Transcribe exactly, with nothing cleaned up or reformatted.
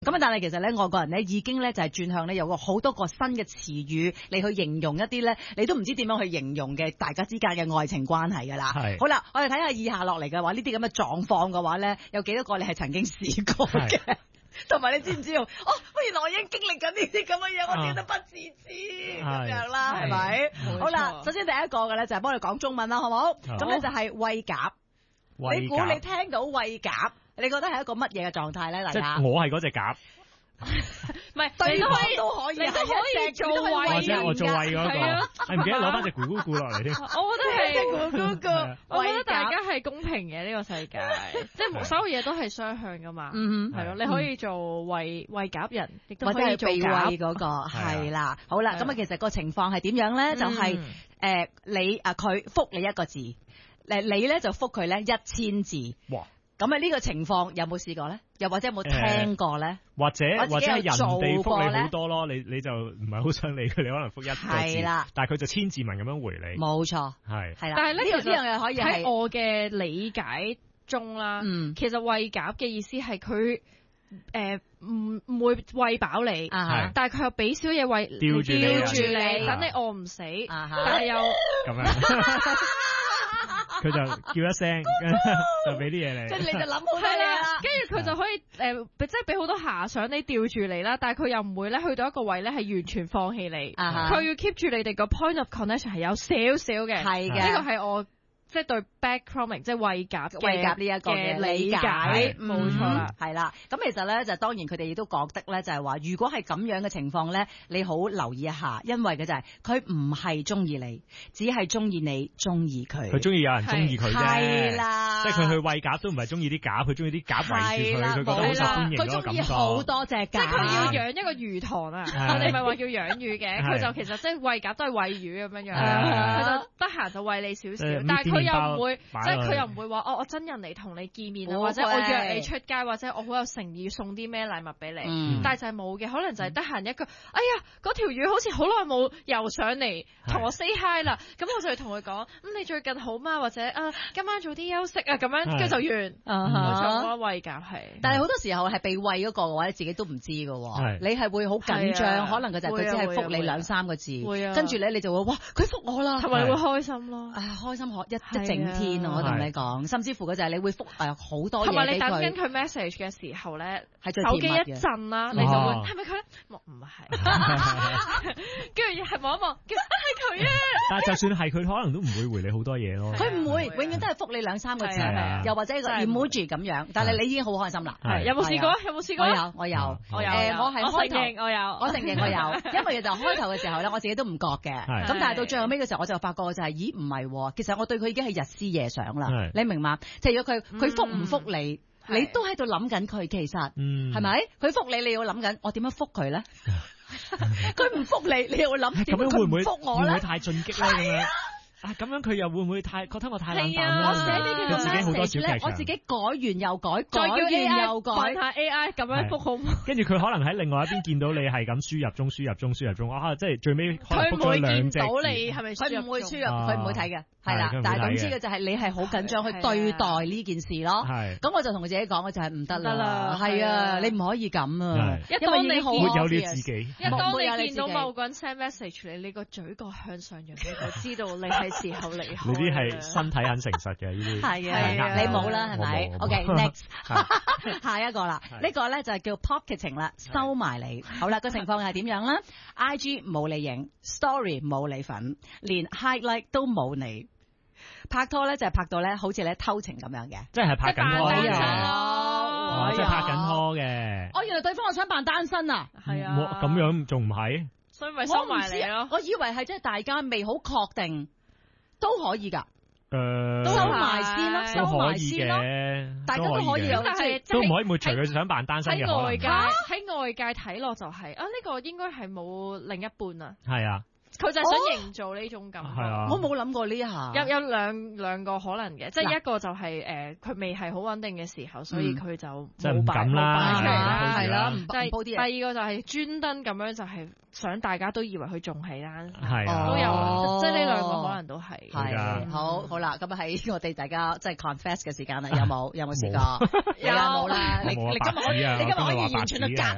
咁啊，但係其實咧，外國人咧已經咧就係轉向咧有個好多個新嘅詞語嚟去形容一啲咧，你都唔知點樣去形容嘅大家之間嘅愛情關係㗎啦。係。好啦，我哋睇下以下落嚟嘅話，呢啲咁嘅狀況嘅話咧，有幾多個你係曾經試過嘅？同埋你知唔知道？哦，原來我已經經歷緊呢啲咁嘅嘢，我自己都不自知咁樣啦，係咪？好啦，首先第一個嘅咧就係幫你講中文啦，好唔好？咁咧就係餵鴿。你估你聽到餵鴿，你覺得係一個乜嘢嘅狀態咧？大家， 即係我係嗰隻鴿， 唔係對方都可以， 你都可以做餵， 或者我做餵嗰個，你唔記得攞翻隻咕咕咕落嚟添。 我覺得係咕咕咕，我覺得大家係公平嘅呢個世界，即係所有嘢都係雙向噶嘛。嗯，係咯，你可以做餵餵鴿人，亦都可以做餵嗰個，係啦。好啦，咁啊，其實個情況係點樣咧？就係誒你啊，佢覆你一個字。誒，你咧就覆佢咧一千字，哇！咁啊呢個情況有冇試過咧？又或者有冇聽過咧？ 或者或者人哋覆你好多咯，你你就唔係好想理佢，你可能覆一個字，係啦，但係佢就千字文咁樣回你，冇錯，係係啦。但係呢呢樣嘢可以喺我嘅理解中啦，嗯，其實餵鴿嘅意思係佢。誒，唔唔會餵飽你，但係佢又俾少嘢餵，吊住你，等你餓唔死，但係又咁樣，佢就叫一聲，就俾啲嘢你， 即係你就諗好多嘢啦。 跟住佢就可以誒，即係俾好多遐想你吊住你啦，但係佢又唔會咧去到一個位咧係完全放棄你，佢要 keep 住你哋個 point of connection 係有少少嘅，係嘅，呢個係我。即係對 backcromming 即係餵鴿餵鴿呢一個嘅理解，冇錯啦，係啦。咁其實咧就當然佢哋亦都覺得咧就係話，如果係咁樣嘅情況咧，你好留意一下，因為嘅就係佢唔係中意你，只係中意你中意佢。 佢中意有人中意佢啫，係啦。 即係佢去餵鴿都唔係中意啲鴿，佢中意啲鴿圍住佢，佢覺得好受歡迎嗰個感覺。 佢中意好多隻鴿， 即係佢要養一個魚塘啊！我哋咪話叫養魚嘅，佢就其實即係餵鴿都係餵魚咁樣樣，佢就得閒就餵你少少，但係佢又唔會。即係佢又唔會話哦，我真人嚟同你見面啊，或者我約你出街，或者我好有誠意送啲咩禮物俾你，嗯、但係就係冇嘅，可能就係得閒一句，哎呀，嗰條魚好似好耐冇游上嚟同我 say hi 啦，咁我就同佢講，咁、嗯、你最近好嗎？或者啊，今晚早啲休息啊，咁樣跟住就完。冇錯，餵鴿係。 但係好多時候係被餵嗰個嘅話，你自己都唔知㗎，你係會好緊張，可能佢就係佢只係覆你兩三個字，跟住咧你就會哇，佢覆我啦， 同埋你會開心咯， 啊開心可一一整天。我同你講，甚至乎佢就係你會覆誒好多嘢俾佢。同埋你等緊佢 message 嘅時候咧， 係最手機一震啦，你就會係咪佢咧？唔係，跟住係望一望，叫係佢啊！ 但係就算係佢，可能都唔會回你好多嘢咯。 佢唔會，永遠都係覆你兩三個字，又或者一個 emoji 咁樣。但係你已經好開心啦。 有冇試過？有冇試過？ 我有，我有，我有。誒，我係開頭， 我有， 我承認我有，因為就開頭嘅時候咧，我自己都唔覺嘅。咁但係到最後尾嘅時候，我就發覺就係，咦唔係，其實我對佢已經係日思夜想啦。你明嘛？即係如果佢佢覆唔覆你，你都喺度諗緊佢，其實係咪？佢覆你，你要諗緊我點樣覆佢咧？佢唔覆你，你又會諗點樣佢唔覆我咧？ 會唔會太進擊咧？咁樣啊，咁樣佢又會唔會太覺得我太冷淡咧？ 我寫俾佢自己好多小劇場， 我自己改完又改， 再叫 A I 又改， 問下 A I 咁樣覆好唔好？ 跟住佢可能喺另外一邊見到你係咁輸入中、輸入中、輸入中，啊，即係最尾可能覆咗兩隻字。 佢唔會見到你係咪？ 佢唔會輸入，佢唔會睇嘅。係啦，但係總之嘅就係你係好緊張去對待呢件事咯。係，咁我就同佢自己講嘅就係唔得啦。係啊，你唔可以咁啊。 一當你好有你自己， 一當你見到某個人 send message 你，你個嘴角向上揚，你就知道你係時候離開。 呢啲係身體很誠實嘅呢啲。 係啊，你冇啦係咪 ？OK next，下一個啦，呢個咧就係叫 pocketing 啦，收埋你。好啦，個情況係點樣啦 ？I G 冇你影 ，Story 冇你份，連 highlight 都冇你。拍拖咧就係拍到咧，好似咧偷情咁樣嘅， 即係拍緊拖嘅，即係拍緊拖嘅。 哦，原來對方我想扮單身啊， 係啊， 咁樣仲唔係？ 所以咪收埋你咯。 我以為係即係大家未好確定都可以噶， 誒， 收埋先咯，收埋先咯，大家都可以有， 但係都唔可以抹除佢想扮單身嘅可能。 喺外界喺外界睇落就係啊，呢個應該係冇另一半啊。 係啊。 佢就係想營造呢種感覺， 哦、 我冇諗過呢一下。 有有兩兩個可能嘅，即係一個就係、是、誒，佢、呃、未係好穩定嘅時候，所以佢就冇擺冇擺出嚟啦，係啦。即係第二個就係專登咁樣，就係想大家都以為佢仲係啦，係啊，都有，哦、即係呢兩個可能都係。 係好好啦，咁喺我哋大家即係 confess 嘅時間啦，有冇有冇試過？有冇啦？你你今日可以你今日可以完全去夾。